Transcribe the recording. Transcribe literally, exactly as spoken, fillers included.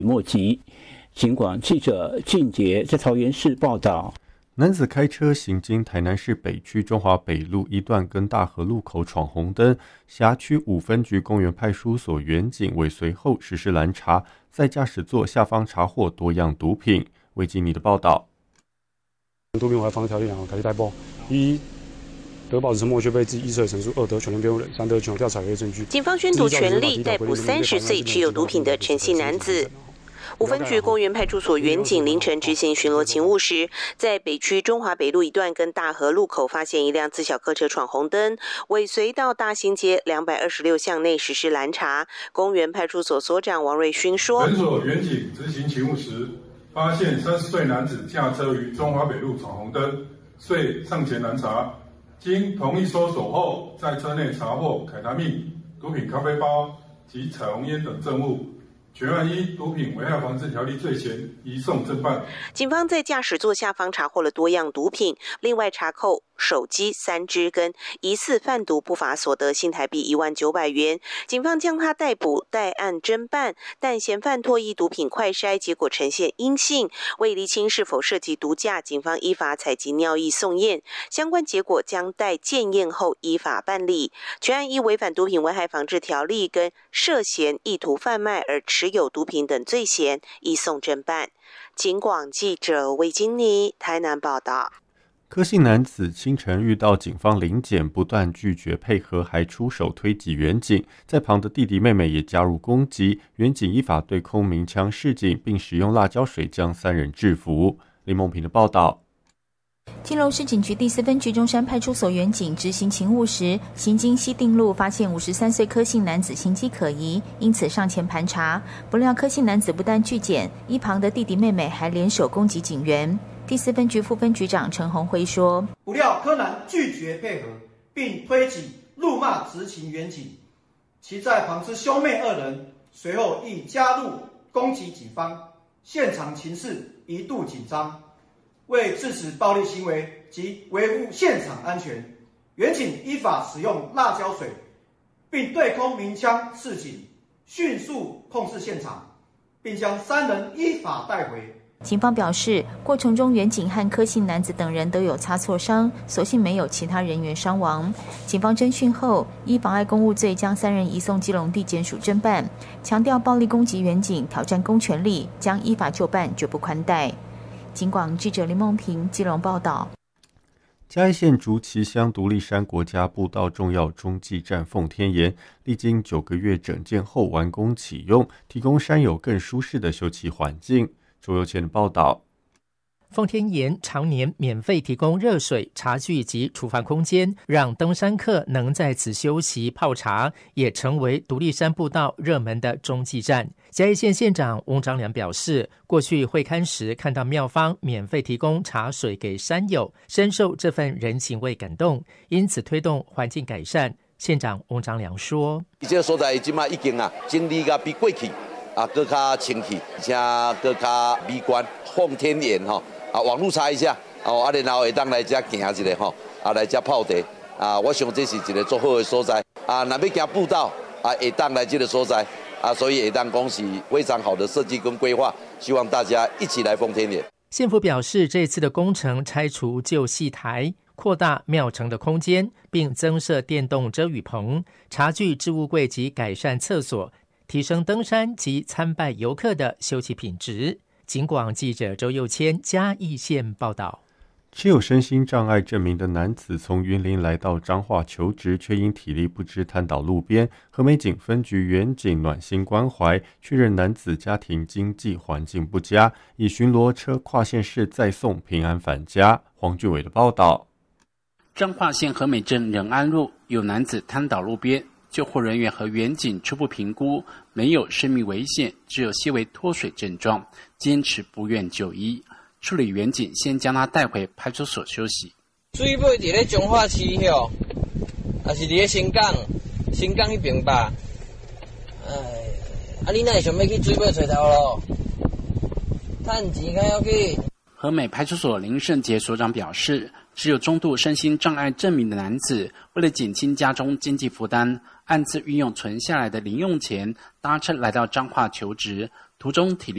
莫及。警广记者俊杰在桃园市报道。 男子开车行经台南市北区中华北路一段跟大河路口闯红灯，辖区五分局公园派出所员警尾随后实施拦查，在驾驶座下方查获多样毒品。魏基尼的报道。 毒品危害防治条例两开始逮捕，一得保持沉默却被自依罪陈述，二得全人辩护人，三得全有调查为证据。 警方宣读全力逮捕三十岁持有毒品的陈姓男子。五分局公园派出所员警凌晨执行巡逻勤务时，在北区中华北路一段跟大河路口发现一辆自小客车闯红灯，尾随到大兴街两百二十六巷内实施拦查。公园派出所所长王瑞勋说：“ 本所员警执行勤务时，发现三十岁男子驾车于中华北路闯红灯，遂上前拦查。经同意搜索后，在车内查获凯他命、毒品咖啡包及彩虹烟等证物。”全案依毒品危害防治条例罪嫌移送侦办。 警方在驾驶座下方查获了多样毒品，另外查扣手机三支跟疑似贩毒不法所得新台币一万九百元。警方将他逮捕，待案侦办，但嫌犯脱衣毒品快筛结果呈现阴性，未厘清是否涉及毒驾，警方依法采集尿液送验，相关结果将待检验后依法办理。全案依违反毒品危害防治条例跟涉嫌意图贩卖而持有毒品等罪嫌移送侦办。警广记者魏金妮台南报道。 柯姓男子清晨遇到警方临检，不断拒绝配合，还出手推挤员警，在旁的弟弟妹妹也加入攻击，员警依法对空鸣枪示警，并使用辣椒水将三人制服。林梦平的报道。 基隆市警局第四分局中山派出所员警执行勤务时，行经西定路，发现五十三岁柯姓男子行迹可疑，因此上前盘查。不料柯姓男子不但拒检，一旁的弟弟妹妹还联手攻击警员。第四分局副分局长陈宏辉说：“ 不料柯男拒绝配合，并推挤、辱骂执勤员警，其在旁之兄妹二人随后亦加入攻击警方，现场情势一度紧张。为制止暴力行为及维护现场安全，员警依法使用辣椒水，并对空鸣枪示警，迅速控制现场，并将三人依法带回。” 警方表示，过程中员警和柯姓男子等人都有擦挫伤，所幸没有其他人员伤亡。警方侦讯后，依妨碍公务罪将三人移送基隆地检署侦办，强调暴力攻击员警、挑战公权力，将依法就办，绝不宽待。警广记者林梦平基隆报道。 嘉义县竹崎乡独立山国家步道重要中继站奉天岩，历经九个月整建后完工启用，提供山友更舒适的休憩环境。周佑谦的报道。 奉天岩常年免费提供热水、茶具及厨房空间，让登山客能在此休息泡茶，也成为独立山步道热门的中继站。嘉义县县长翁章良表示，过去会勘时看到庙方免费提供茶水给山友，深受这份人情味感动，因此推动环境改善。县长翁章良说：“ 这个所在今嘛已经啊，整理个比过去啊更加清气，而且更加美观。奉天岩哈。”啊，网络查一下，哦，啊，然后会当来遮行一下吼，啊，来遮泡茶，啊，我想这是一个最好的所在，啊，若要行步道，啊，会当来这个所在，啊，所以会当恭喜非常好的设计跟规划，希望大家一起来奉天岩。 县府表示，这次的工程拆除旧戏台，扩大庙城的空间，并增设电动遮雨棚、茶具置物柜及改善厕所，提升登山及参拜游客的休憩品质。警广记者周佑谦嘉义县报道。 持有身心障碍证明的男子从云林来到彰化求职，却因体力不支瘫倒路边。和美警分局员警暖心关怀，确认男子家庭经济环境不佳，以巡逻车跨县市再送平安返家。黄俊伟的报道。 彰化县和美镇仁安路有男子瘫倒路边，救护人员和员警初步评估没有生命危险，只有些微脱水症状，坚持不愿就医。处理员警先将他带回派出所休息。 水尾伫咧彰化市吼，也是伫咧新港，新港迄边吧。哎，啊你哪会想要去水尾找头路？趁钱较要去。 和美派出所林胜杰所长表示，只有中度身心障碍证明的男子，为了减轻家中经济负担，暗自运用存下来的零用钱搭车来到彰化求职，途中体力